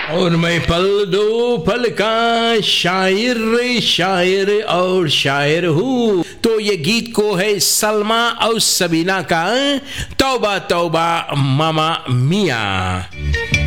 और मैं पल दो पल का शायर और शायर हूँ। तो ये गीत को है सलमा और सबीना का तौबा तौबा मामा मिया।